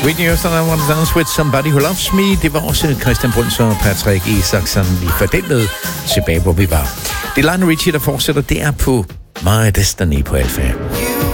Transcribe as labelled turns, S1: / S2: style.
S1: Whitney Houston, I Want to Dance With Somebody Who Loves Me. Det var også Christian Bruns og Patrick Isaksen lige for den med tilbage, hvor vi var. Det er Lionel Richie, der fortsætter. Det er på My Destiny på Alfa.